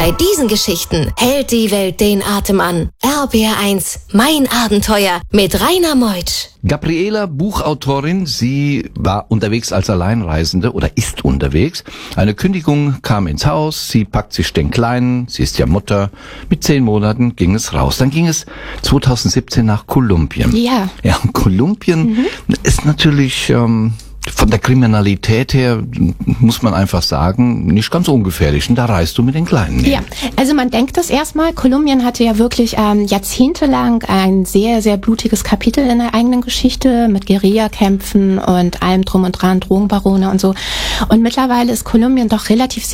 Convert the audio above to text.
Bei diesen Geschichten hält die Welt den Atem an. RBR1, mein Abenteuer mit Rainer Meutsch. Gabriela, Buchautorin, sie war unterwegs als Alleinreisende oder ist unterwegs. Eine Kündigung kam ins Haus, sie packt sich den Kleinen, sie ist ja Mutter. Mit 10 Monaten ging es raus. Dann ging es 2017 nach Kolumbien. Ja. Ja, und Kolumbien ist natürlich von der Kriminalität her, muss man einfach sagen, nicht ganz ungefährlich. Und da reist du mit den Kleinen hin. Ja, also man denkt das erstmal. Kolumbien hatte ja wirklich jahrzehntelang ein sehr, sehr blutiges Kapitel in der eigenen Geschichte mit Guerillakämpfen und allem drum und dran, Drogenbarone und so. Und mittlerweile ist Kolumbien doch relativ